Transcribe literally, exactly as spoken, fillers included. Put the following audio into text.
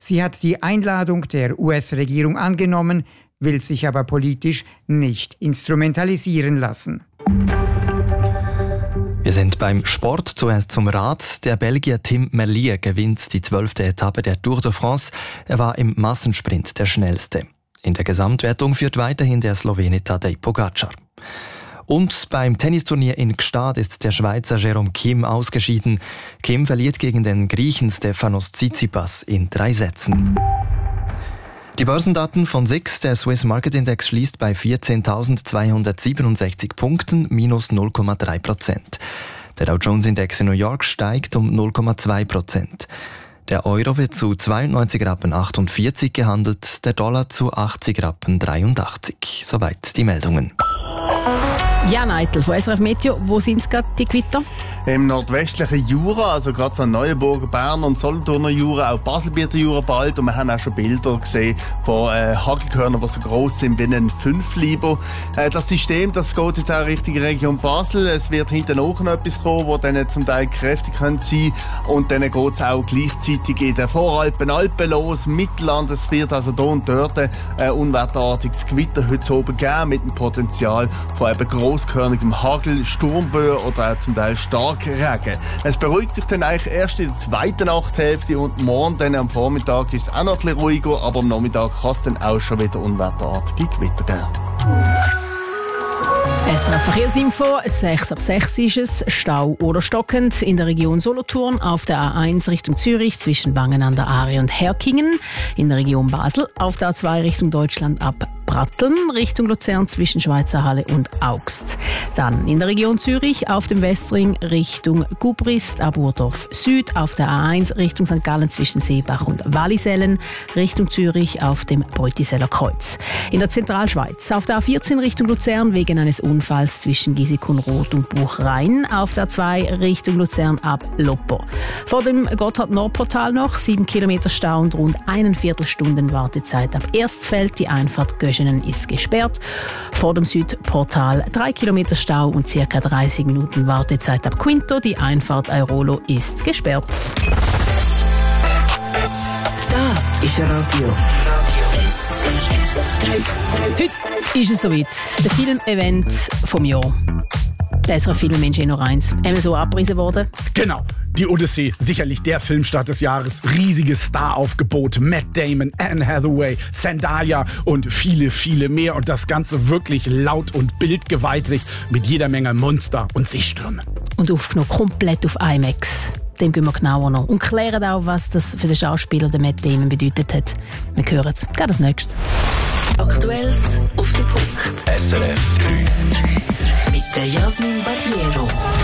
Sie hat die Einladung der U S-Regierung angenommen, will sich aber politisch nicht instrumentalisieren lassen. Wir sind beim Sport. Zuerst zum Rad. Der Belgier Tim Merlier gewinnt die zwölfte Etappe der Tour de France. Er war im Massensprint der schnellste. In der Gesamtwertung führt weiterhin der Slowene Tadej Pogačar. Und beim Tennisturnier in Gstaad ist der Schweizer Jerome Kim ausgeschieden. Kim verliert gegen den Griechen Stefanos Tsitsipas in drei Sätzen. Die Börsendaten von S I X, der Swiss Market Index, schließt bei vierzehntausendzweihundertsiebenundsechzig Punkten, minus null Komma drei Prozent. Der Dow Jones Index in New York steigt um null Komma zwei Prozent. Der Euro wird zu zweiundneunzig Rappen achtundvierzig gehandelt, der Dollar zu achtzig Rappen dreiundachtzig. Soweit die Meldungen. Jan Eitel von S R F Meteo, wo sind es gerade, die Gewitter? Im nordwestlichen Jura, also gerade so Neuenburger, Bern und Solothurner Jura, auch Baselbieter Jura bald. Und wir haben auch schon Bilder gesehen von äh, Hagelkörnern, die so gross sind wie ein Fünfliber. Äh, das System, das geht jetzt auch Richtung Region Basel. Es wird hinten auch noch etwas kommen, das dann zum Teil kräftig sein könnte. Und dann geht es auch gleichzeitig in den Voralpen, Alpen los, Mittelland. Es wird also hier und dort ein äh, unwetterartiges Gewitter heute oben geben, mit dem Potenzial von eben grosskörnigem Hagel, Sturmböen oder auch zum Teil stark Regen. Es beruhigt sich dann eigentlich erst in der zweiten Nachthälfte und morgen dann am Vormittag ist es auch noch ein bisschen ruhiger, aber am Nachmittag kann es dann auch schon wieder unwetterartige Gewitter geben. S R F Verkehrsinfo, sechs ab sechs ist es, Stau oder stockend in der Region Solothurn, auf der A eins Richtung Zürich zwischen Wangen an der Aare und Herkingen, in der Region Basel, auf der A zwei Richtung Deutschland ab Pratteln, Richtung Luzern zwischen Schweizer Halle und Augst. Dann in der Region Zürich auf dem Westring Richtung Gubrist, ab Urdorf Süd, auf der A eins Richtung Sankt Gallen zwischen Seebach und Wallisellen, Richtung Zürich auf dem Beutiseller Kreuz. In der Zentralschweiz auf der A vierzehn Richtung Luzern wegen eines Unfalls zwischen Giesikunroth und Buchrhein, auf der A zwei Richtung Luzern ab Loppo. Vor dem Gotthard-Nord-Portal noch sieben Kilometer Stau und rund eine Viertelstunden Wartezeit ab Erstfeld. Die Einfahrt Göschenen ist gesperrt. Vor dem Südportal drei Kilometer Stau und ca. dreißig Minuten Wartezeit ab Quinto. Die Einfahrt Airolo ist gesperrt. Das ist Radio. Heute ist es soweit. Der Filmevent vom Jahr. Der S R F Filmmensch Nummer eins. Einmal so abgerissen worden. Genau. Die Odyssee, sicherlich der Filmstart des Jahres. Riesiges Staraufgebot. Matt Damon, Anne Hathaway, Zendaya und viele, viele mehr. Und das Ganze wirklich laut und bildgewaltig mit jeder Menge Monster und Seestürmen. Und aufgenommen komplett auf IMAX. Dem gehen wir genauer noch. Und klären auch, was das für den Schauspieler der Matt Damon bedeutet hat. Wir hören es. Geht als nächstes. Aktuelles auf den Punkt. S R F drei. Mit der Jasmin Barriero.